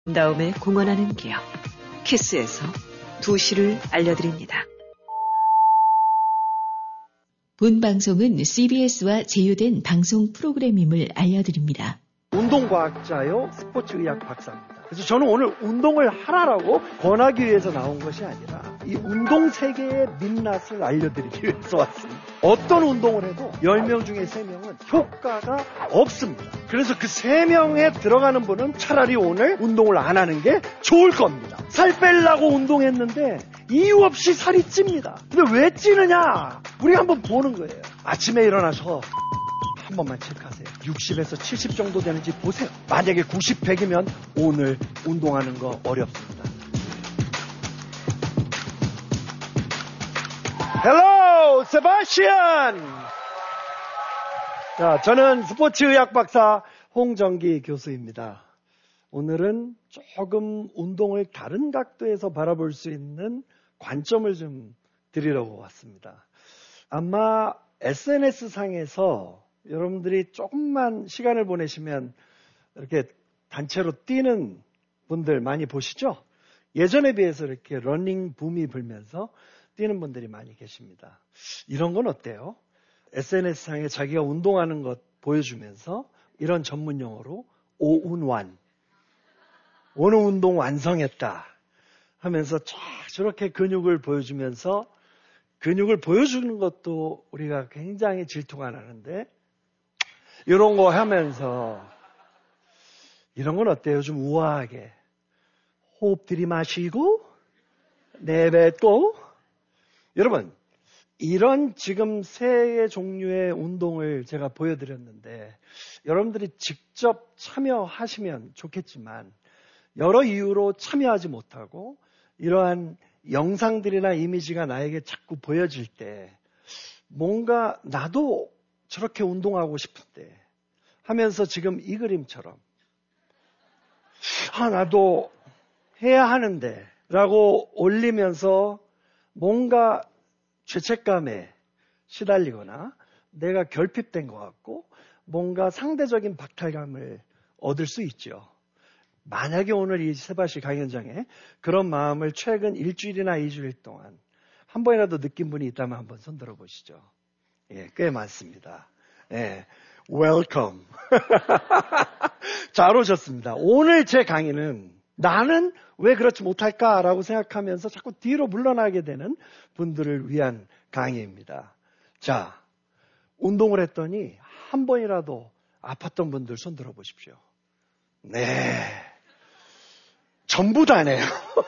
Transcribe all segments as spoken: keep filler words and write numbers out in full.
다음에 공헌하는 기업 키스에서 두 시를 알려드립니다. 본 방송은 씨비에스와 제휴된 방송 프로그램임을 알려드립니다. 운동과학자요 스포츠의학 박사입니다. 그래서 저는 오늘 운동을 하라라고 권하기 위해서 나온 것이 아니라 이 운동 세계의 민낯을 알려드리기 위해서 왔습니다. 어떤 운동을 해도 열 명 중에 세 명은 효과가 없습니다. 그래서 그 세 명에 들어가는 분은 차라리 오늘 운동을 안 하는 게 좋을 겁니다. 살 빼려고 운동했는데 이유 없이 살이 찝니다. 근데 왜 찌느냐? 우리가 한번 보는 거예요. 아침에 일어나서 한 번만 체크하세요. 육십에서 칠십 정도 되는지 보세요. 만약에 구십, 백이면 오늘 운동하는 거 어렵습니다. 헬로 세바스찬! 자, 저는 스포츠의학 박사 홍정기 교수입니다. 오늘은 조금 운동을 다른 각도에서 바라볼 수 있는 관점을 좀 드리려고 왔습니다. 아마 에스엔에스 상에서 여러분들이 조금만 시간을 보내시면 이렇게 단체로 뛰는 분들 많이 보시죠? 예전에 비해서 이렇게 러닝 붐이 불면서 뛰는 분들이 많이 계십니다. 이런 건 어때요? 에스엔에스 상에 자기가 운동하는 것 보여주면서 이런 전문 용어로 오운완, 오늘 운동 완성했다 하면서 쫙 저렇게 근육을 보여주면서 근육을 보여주는 것도 우리가 굉장히 질투가 나는데 이런 거 하면서 이런 건 어때요? 좀 우아하게 호흡 들이마시고 내뱉고. 여러분, 이런 지금 세 종류의 운동을 제가 보여드렸는데 여러분들이 직접 참여하시면 좋겠지만 여러 이유로 참여하지 못하고 이러한 영상들이나 이미지가 나에게 자꾸 보여질 때 뭔가 나도 저렇게 운동하고 싶은데 하면서 지금 이 그림처럼 아 나도 해야 하는데 라고 올리면서 뭔가 죄책감에 시달리거나 내가 결핍된 것 같고 뭔가 상대적인 박탈감을 얻을 수 있죠. 만약에 오늘 이 세바시 강연장에 그런 마음을 최근 일주일이나 이주일 동안 한 번이라도 느낀 분이 있다면 한번 손 들어보시죠. 예, 꽤 많습니다. 예, 웰컴. 잘 오셨습니다. 오늘 제 강의는 나는 왜 그렇지 못할까라고 생각하면서 자꾸 뒤로 물러나게 되는 분들을 위한 강의입니다. 자, 운동을 했더니 한 번이라도 아팠던 분들 손 들어보십시오. 네. 전부 다네요.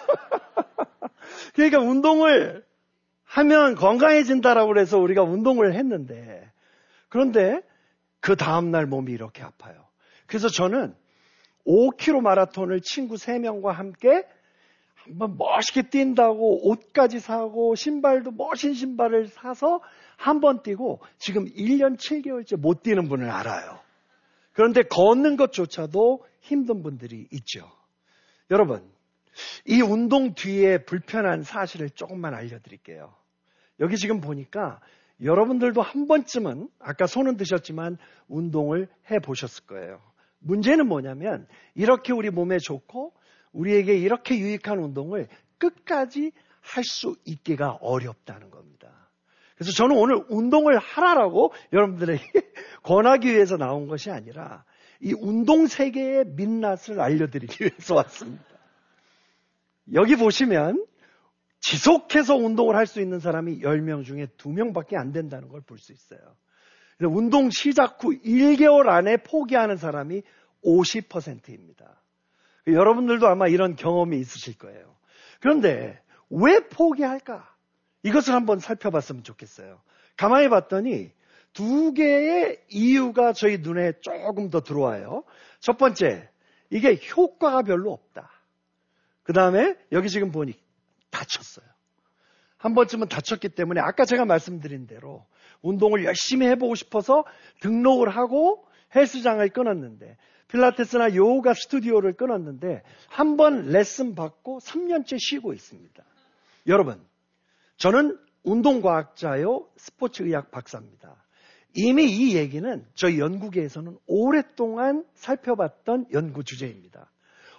그러니까 운동을 하면 건강해진다라고 해서 우리가 운동을 했는데 그런데 그 다음날 몸이 이렇게 아파요. 그래서 저는 오 킬로미터 마라톤을 친구 세 명과 함께 한번 멋있게 뛴다고 옷까지 사고 신발도 멋진 신발을 사서 한 번 뛰고 지금 일 년 칠 개월째 못 뛰는 분을 알아요. 그런데 걷는 것조차도 힘든 분들이 있죠. 여러분, 이 운동 뒤에 불편한 사실을 조금만 알려드릴게요. 여기 지금 보니까 여러분들도 한 번쯤은 아까 손은 드셨지만 운동을 해보셨을 거예요. 문제는 뭐냐면 이렇게 우리 몸에 좋고 우리에게 이렇게 유익한 운동을 끝까지 할 수 있기가 어렵다는 겁니다. 그래서 저는 오늘 운동을 하라라고 여러분들에게 권하기 위해서 나온 것이 아니라 이 운동 세계의 민낯을 알려드리기 위해서 왔습니다. 여기 보시면 지속해서 운동을 할 수 있는 사람이 열 명 중에 두 명밖에 안 된다는 걸 볼 수 있어요. 운동 시작 후 일 개월 안에 포기하는 사람이 오십 퍼센트입니다. 여러분들도 아마 이런 경험이 있으실 거예요. 그런데 왜 포기할까? 이것을 한번 살펴봤으면 좋겠어요. 가만히 봤더니 두 개의 이유가 저희 눈에 조금 더 들어와요. 첫 번째, 이게 효과가 별로 없다. 그 다음에 여기 지금 보니 다쳤어요. 한 번쯤은 다쳤기 때문에 아까 제가 말씀드린 대로 운동을 열심히 해보고 싶어서 등록을 하고 헬스장을 끊었는데 필라테스나 요가 스튜디오를 끊었는데 한 번 레슨 받고 삼 년째 쉬고 있습니다. 여러분, 저는 운동과학자요 스포츠의학 박사입니다. 이미 이 얘기는 저희 연구계에서는 오랫동안 살펴봤던 연구 주제입니다.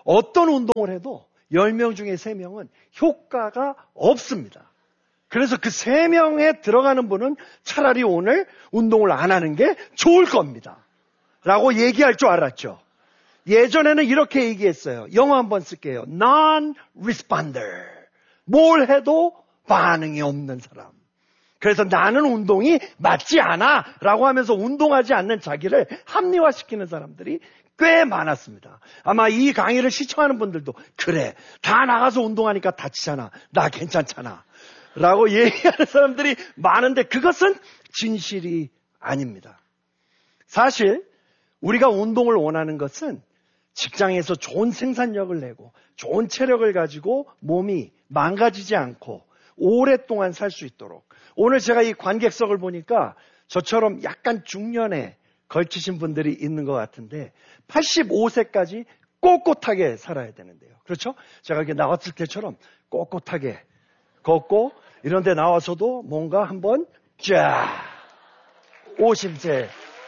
어떤 운동을 해도 열 명 중에 세 명은 효과가 없습니다. 그래서 그 세 명에 들어가는 분은 차라리 오늘 운동을 안 하는 게 좋을 겁니다. 라고 얘기할 줄 알았죠. 예전에는 이렇게 얘기했어요. 영어 한번 쓸게요. non-responder. 뭘 해도 반응이 없는 사람. 그래서 나는 운동이 맞지 않아 라고 하면서 운동하지 않는 자기를 합리화시키는 사람들이 꽤 많았습니다. 아마 이 강의를 시청하는 분들도 그래, 다 나가서 운동하니까 다치잖아. 나 괜찮잖아. 라고 얘기하는 사람들이 많은데 그것은 진실이 아닙니다. 사실 우리가 운동을 원하는 것은 직장에서 좋은 생산력을 내고 좋은 체력을 가지고 몸이 망가지지 않고 오랫동안 살 수 있도록. 오늘 제가 이 관객석을 보니까 저처럼 약간 중년에 걸치신 분들이 있는 것 같은데 팔십오 세까지 꼿꼿하게 살아야 되는데요. 그렇죠? 제가 이렇게 나왔을 때처럼 꼿꼿하게 걷고 이런 데 나와서도 뭔가 한번 쫙 오십 세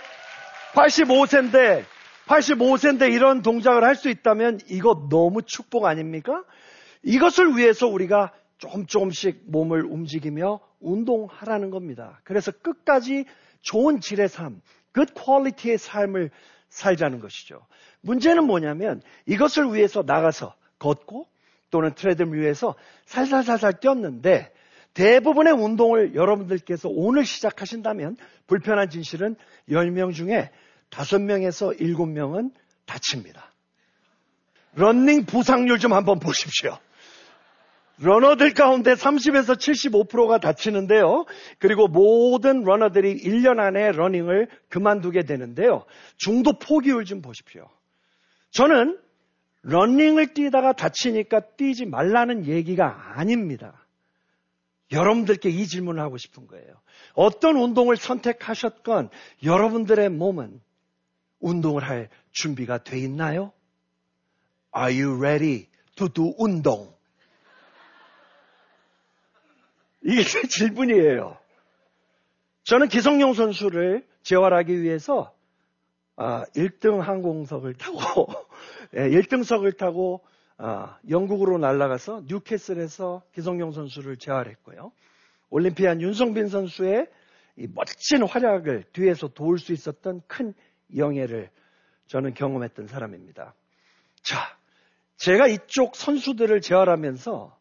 팔십오 세인데 팔십오 세인데 이런 동작을 할 수 있다면 이거 너무 축복 아닙니까? 이것을 위해서 우리가 조금 조금씩 몸을 움직이며 운동하라는 겁니다. 그래서 끝까지 좋은 질의 삶, good quality의 삶을 살자는 것이죠. 문제는 뭐냐면 이것을 위해서 나가서 걷고 또는 트레드밀 위에서 살살살살 뛰었는데 대부분의 운동을 여러분들께서 오늘 시작하신다면 불편한 진실은 열 명 중에 다섯 명에서 일곱 명은 다칩니다. 러닝 부상률 좀 한번 보십시오. 러너들 가운데 삼십에서 칠십오 퍼센트가 다치는데요. 그리고 모든 러너들이 일 년 안에 러닝을 그만두게 되는데요. 중도 포기율 좀 보십시오. 저는 러닝을 뛰다가 다치니까 뛰지 말라는 얘기가 아닙니다. 여러분들께 이 질문을 하고 싶은 거예요. 어떤 운동을 선택하셨건 여러분들의 몸은 운동을 할 준비가 돼 있나요? Are you ready to do 운동? 이게 제 질문이에요. 저는 기성용 선수를 재활하기 위해서 일 등 항공석을 타고 일 등석을 타고 영국으로 날아가서 뉴캐슬에서 기성용 선수를 재활했고요. 올림피안 윤성빈 선수의 이 멋진 활약을 뒤에서 도울 수 있었던 큰 영예를 저는 경험했던 사람입니다. 자, 제가 이쪽 선수들을 재활하면서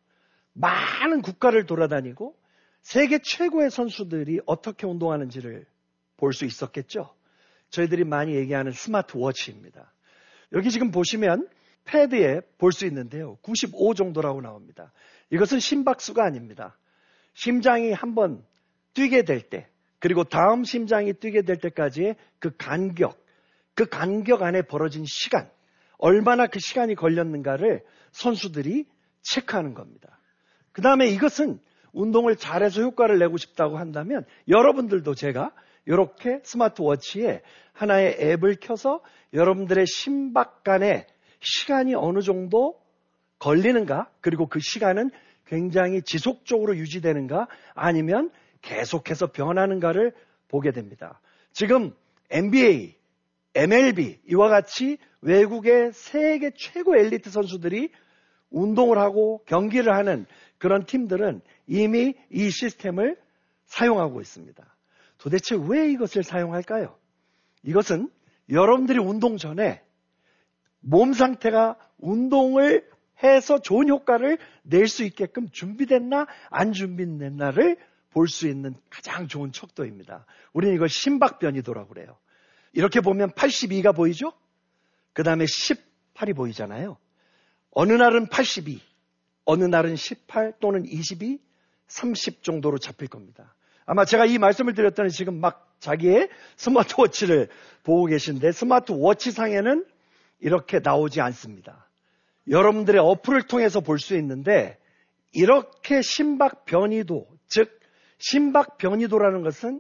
많은 국가를 돌아다니고 세계 최고의 선수들이 어떻게 운동하는지를 볼 수 있었겠죠. 저희들이 많이 얘기하는 스마트워치입니다. 여기 지금 보시면 패드에 볼 수 있는데요. 구십오 정도라고 나옵니다. 이것은 심박수가 아닙니다. 심장이 한번 뛰게 될 때, 그리고 다음 심장이 뛰게 될 때까지의 그 간격, 그 간격 안에 벌어진 시간, 얼마나 그 시간이 걸렸는가를 선수들이 체크하는 겁니다. 그 다음에 이것은 운동을 잘해서 효과를 내고 싶다고 한다면 여러분들도 제가 이렇게 스마트워치에 하나의 앱을 켜서 여러분들의 심박간에 시간이 어느 정도 걸리는가, 그리고 그 시간은 굉장히 지속적으로 유지되는가 아니면 계속해서 변하는가를 보게 됩니다. 지금 엔비에이, 엠엘비 이와 같이 외국의 세계 최고 엘리트 선수들이 운동을 하고 경기를 하는 그런 팀들은 이미 이 시스템을 사용하고 있습니다. 도대체 왜 이것을 사용할까요? 이것은 여러분들이 운동 전에 몸 상태가 운동을 해서 좋은 효과를 낼 수 있게끔 준비됐나 안 준비됐나를 볼 수 있는 가장 좋은 척도입니다. 우리는 이걸 심박변이도라고 그래요. 이렇게 보면 팔십이가 보이죠? 그 다음에 십팔이 보이잖아요. 어느 날은 팔십이, 어느 날은 십팔 또는 이십이, 삼십 정도로 잡힐 겁니다. 아마 제가 이 말씀을 드렸더니 지금 막 자기의 스마트워치를 보고 계신데 스마트워치 상에는 이렇게 나오지 않습니다. 여러분들의 어플을 통해서 볼 수 있는데 이렇게 심박 변이도, 즉 심박 변이도라는 것은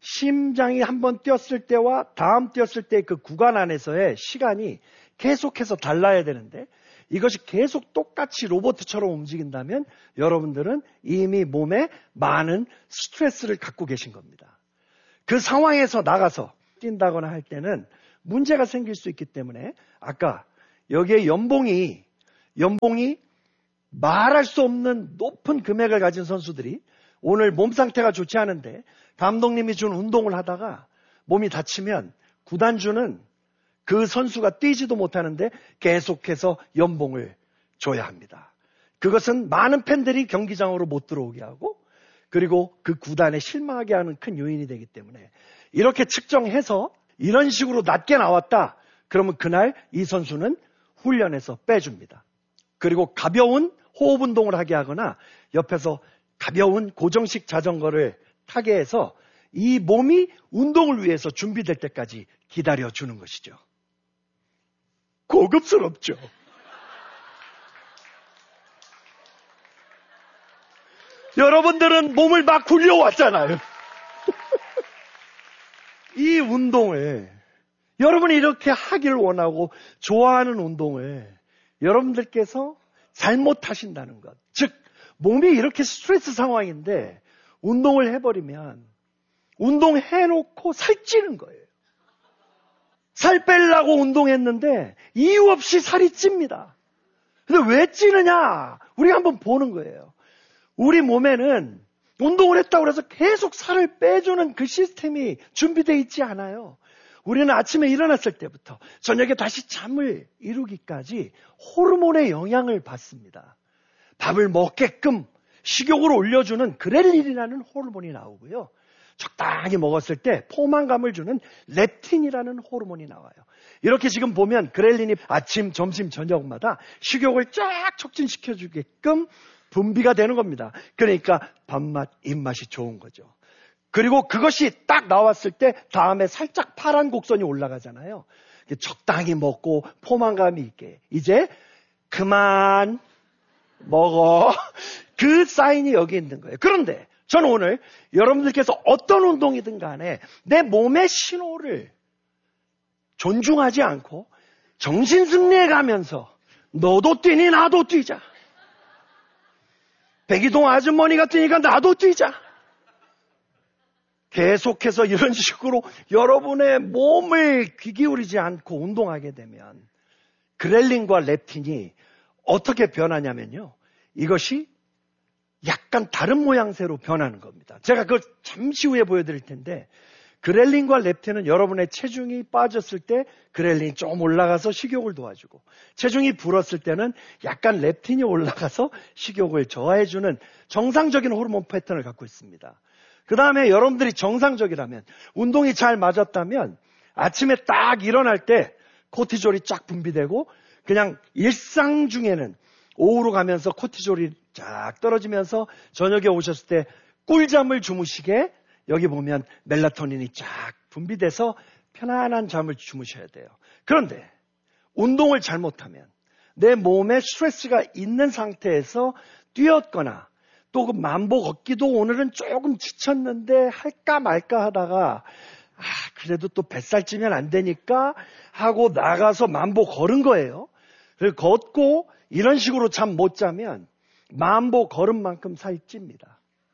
심장이 한번 뛰었을 때와 다음 뛰었을 때 그 구간 안에서의 시간이 계속해서 달라야 되는데 이것이 계속 똑같이 로봇처럼 움직인다면 여러분들은 이미 몸에 많은 스트레스를 갖고 계신 겁니다. 그 상황에서 나가서 뛴다거나 할 때는 문제가 생길 수 있기 때문에 아까 여기에 연봉이 연봉이 말할 수 없는 높은 금액을 가진 선수들이 오늘 몸 상태가 좋지 않은데 감독님이 준 운동을 하다가 몸이 다치면 구단주는 그 선수가 뛰지도 못하는데 계속해서 연봉을 줘야 합니다. 그것은 많은 팬들이 경기장으로 못 들어오게 하고 그리고 그 구단에 실망하게 하는 큰 요인이 되기 때문에 이렇게 측정해서 이런 식으로 낮게 나왔다. 그러면 그날 이 선수는 훈련에서 빼줍니다. 그리고 가벼운 호흡 운동을 하게 하거나 옆에서 가벼운 고정식 자전거를 타게 해서 이 몸이 운동을 위해서 준비될 때까지 기다려주는 것이죠. 고급스럽죠. 여러분들은 몸을 막 굴려왔잖아요. 이 운동을 여러분이 이렇게 하기를 원하고 좋아하는 운동을 여러분들께서 잘못하신다는 것. 즉 몸이 이렇게 스트레스 상황인데 운동을 해버리면 운동해놓고 살찌는 거예요. 살 빼려고 운동했는데 이유 없이 살이 찝니다. 근데 왜 찌느냐? 우리가 한번 보는 거예요. 우리 몸에는 운동을 했다고 해서 계속 살을 빼주는 그 시스템이 준비되어 있지 않아요. 우리는 아침에 일어났을 때부터 저녁에 다시 잠을 이루기까지 호르몬의 영향을 받습니다. 밥을 먹게끔 식욕을 올려주는 그렐린이라는 호르몬이 나오고요. 적당히 먹었을 때 포만감을 주는 렙틴이라는 호르몬이 나와요. 이렇게 지금 보면 그렐린이 아침, 점심, 저녁마다 식욕을 쫙 촉진시켜주게끔 분비가 되는 겁니다. 그러니까 밥맛, 입맛이 좋은 거죠. 그리고 그것이 딱 나왔을 때 다음에 살짝 파란 곡선이 올라가잖아요. 적당히 먹고 포만감이 있게 이제 그만 먹어. 그 사인이 여기 있는 거예요. 그런데 저는 오늘 여러분들께서 어떤 운동이든 간에 내 몸의 신호를 존중하지 않고 정신승리해 가면서 너도 뛰니 나도 뛰자. 백이동 아주머니가 뛰니까 나도 뛰자. 계속해서 이런 식으로 여러분의 몸을 귀 기울이지 않고 운동하게 되면 그렐린과 렙틴이 어떻게 변하냐면요. 이것이 약간 다른 모양새로 변하는 겁니다. 제가 그걸 잠시 후에 보여드릴 텐데 그렐린과 렙틴은 여러분의 체중이 빠졌을 때 그렐린이 좀 올라가서 식욕을 도와주고 체중이 불었을 때는 약간 렙틴이 올라가서 식욕을 저하해주는 정상적인 호르몬 패턴을 갖고 있습니다. 그 다음에 여러분들이 정상적이라면 운동이 잘 맞았다면 아침에 딱 일어날 때 코티졸이 쫙 분비되고 그냥 일상 중에는 오후로 가면서 코티졸이 쫙 떨어지면서 저녁에 오셨을 때 꿀잠을 주무시게 여기 보면 멜라토닌이 쫙 분비돼서 편안한 잠을 주무셔야 돼요. 그런데 운동을 잘못하면 내 몸에 스트레스가 있는 상태에서 뛰었거나 또 그 만보 걷기도 오늘은 조금 지쳤는데 할까 말까 하다가 아 그래도 또 뱃살 찌면 안 되니까 하고 나가서 만보 걸은 거예요. 그래서 걷고 이런 식으로 잠 못 자면 만보 걸은 만큼 살이 찝니다.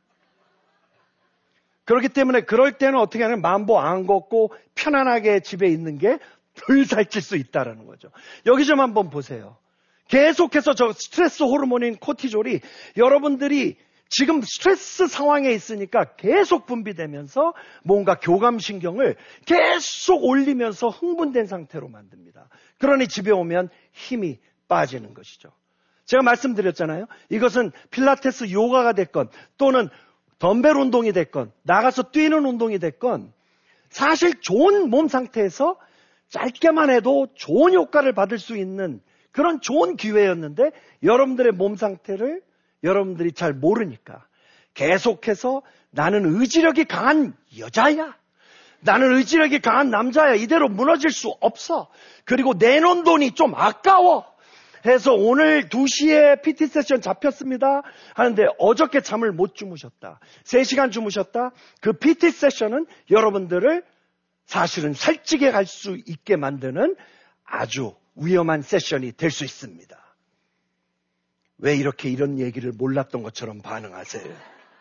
그렇기 때문에 그럴 때는 어떻게 하냐면 만보 안 걷고 편안하게 집에 있는 게 덜 살찔 수 있다는 거죠. 여기 좀 한번 보세요. 계속해서 저 스트레스 호르몬인 코티졸이 여러분들이 지금 스트레스 상황에 있으니까 계속 분비되면서 뭔가 교감신경을 계속 올리면서 흥분된 상태로 만듭니다. 그러니 집에 오면 힘이 빠지는 것이죠. 제가 말씀드렸잖아요. 이것은 필라테스 요가가 됐건 또는 덤벨 운동이 됐건 나가서 뛰는 운동이 됐건 사실 좋은 몸 상태에서 짧게만 해도 좋은 효과를 받을 수 있는 그런 좋은 기회였는데 여러분들의 몸 상태를 여러분들이 잘 모르니까 계속해서 나는 의지력이 강한 여자야. 나는 의지력이 강한 남자야. 이대로 무너질 수 없어. 그리고 내놓은 돈이 좀 아까워. 해서 오늘 두 시에 피티 세션 잡혔습니다. 하는데 어저께 잠을 못 주무셨다. 세 시간 주무셨다. 그 피티 세션은 여러분들을 사실은 살찌게 갈 수 있게 만드는 아주 위험한 세션이 될 수 있습니다. 왜 이렇게 이런 얘기를 몰랐던 것처럼 반응하세요?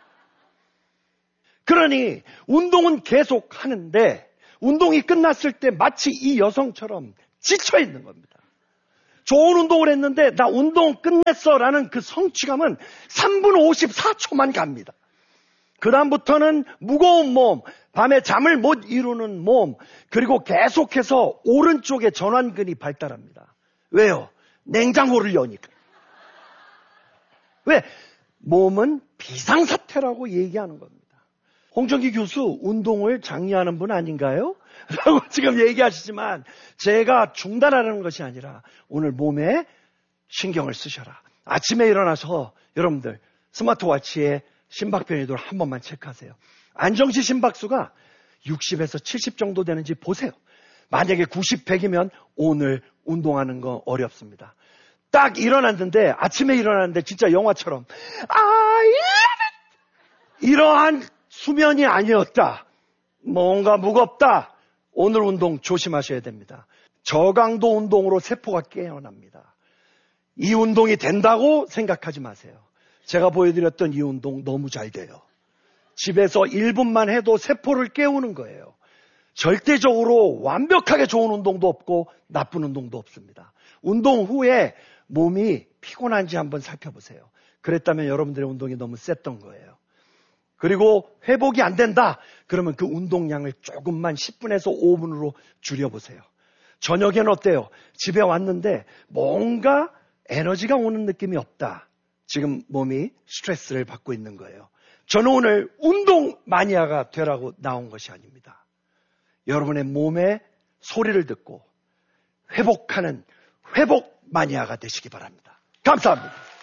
그러니 운동은 계속 하는데 운동이 끝났을 때 마치 이 여성처럼 지쳐 있는 겁니다. 좋은 운동을 했는데 나 운동 끝냈어 라는 그 성취감은 삼 분 오십사 초만 갑니다. 그 다음부터는 무거운 몸, 밤에 잠을 못 이루는 몸, 그리고 계속해서 오른쪽에 전완근이 발달합니다. 왜요? 냉장고를 여니까. 왜? 몸은 비상사태라고 얘기하는 겁니다. 홍정기 교수 운동을 장려하는 분 아닌가요? 라고 지금 얘기하시지만 제가 중단하라는 것이 아니라 오늘 몸에 신경을 쓰셔라. 아침에 일어나서 여러분들 스마트워치에 심박변이도를 한 번만 체크하세요. 안정시 심박수가 육십에서 칠십 정도 되는지 보세요. 만약에 구십, 백이면 오늘 운동하는 거 어렵습니다. 딱 일어났는데 아침에 일어났는데 진짜 영화처럼 아 이러한 수면이 아니었다. 뭔가 무겁다. 오늘 운동 조심하셔야 됩니다. 저강도 운동으로 세포가 깨어납니다. 이 운동이 된다고 생각하지 마세요. 제가 보여드렸던 이 운동 너무 잘 돼요. 집에서 일 분만 해도 세포를 깨우는 거예요. 절대적으로 완벽하게 좋은 운동도 없고 나쁜 운동도 없습니다. 운동 후에 몸이 피곤한지 한번 살펴보세요. 그랬다면 여러분들의 운동이 너무 셌던 거예요. 그리고 회복이 안 된다. 그러면 그 운동량을 조금만 십 분에서 오 분으로 줄여보세요. 저녁에는 어때요? 집에 왔는데 뭔가 에너지가 오는 느낌이 없다. 지금 몸이 스트레스를 받고 있는 거예요. 저는 오늘 운동 마니아가 되라고 나온 것이 아닙니다. 여러분의 몸의 소리를 듣고 회복하는 회복 마니아가 되시기 바랍니다. 감사합니다.